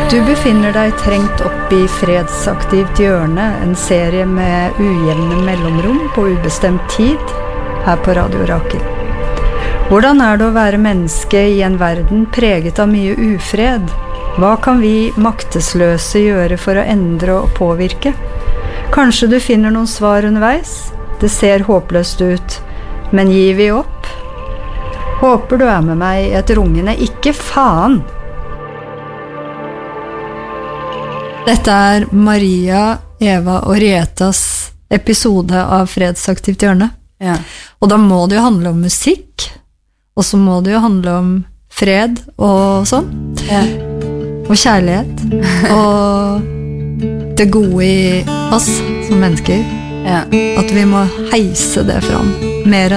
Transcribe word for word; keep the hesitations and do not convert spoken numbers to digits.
Du befinner deg trengt opp i fredsaktivt hjørne, en serie med ujevne mellomrom på ubestemt tid, her på Radio Rakel. Hvordan er det å være menneske i en verden preget av mye ufred? Hva kan vi maktesløse gjøre for å endre og påvirke? Kanskje du finner noen svar underveis? Det ser håpløst ut, men gir vi opp? Håper du er med meg i et rungende ikke faen! Dette er Maria, Eva og Rietas episode av Fredsaktivt hjørne. Ja. Og da må det jo handle om musikk, og så må det jo handle om fred og sånn. Ja. Og kjærlighet. Og det gode i oss som mennesker. Ja. At vi må heise det fram mer